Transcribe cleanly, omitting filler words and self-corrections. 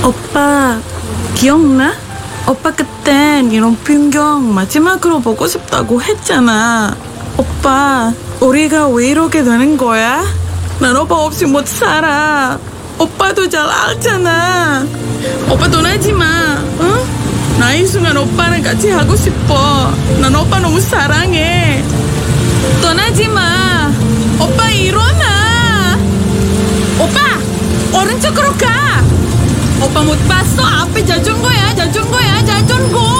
오빠, 기억나? 오빠 그땐 이런 풍경 마지막으로 보고 싶다고 했잖아. 오빠, 우리가 왜 이렇게 되는 거야? 난 오빠 없이 못 살아. 오빠도 잘 알잖아. 오빠 떠나지 마, 응? 나 이 순간 오빠랑 같이 하고 싶어. 난 오빠 너무 사랑해. 떠나지 마. 오빠 일어나. 오빠, 오른쪽으로 가. 오빠 못 봤어? 앞에 자전거야, 자전거.